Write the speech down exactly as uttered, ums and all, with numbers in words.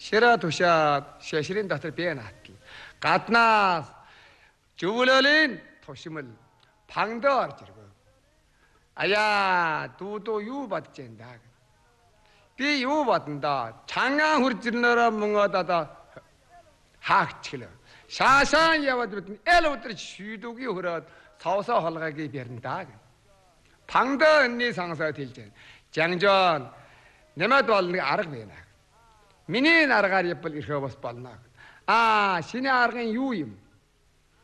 Шира тушаад шашрын дотор бие наатал. Гаднаас зөвлөлийн тушмал пангдоо орж иргөө. Аяа дуудуу юу бодож байна даа. Би юу бодно доо. Чангаан хурж ирнээрээ мөнгөд одоо хаагчлаа. Шаашаан яваад бид эл өдөр шийдүүгийн хөрөөд савсаа холгоогийн бэрн даа. Пангдоо энэний сансаад хэлж байна. Жангжон нэмээд бол нэг арга байна. Миний аргаар явбал ирхээ бас болно. Аа, шинэ аргын юу юм?